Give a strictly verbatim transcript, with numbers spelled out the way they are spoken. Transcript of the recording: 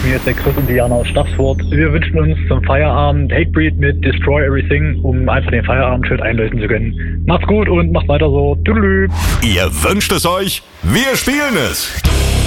Hier ist der Chris Indianer aus Staffsfurt. Wir wünschen uns zum Feierabend Hatebreed mit Destroy Everything, um einfach den Feierabend schön einläuten zu können. Macht's gut und macht weiter so. Tüdelü. Ihr wünscht es euch, wir spielen es.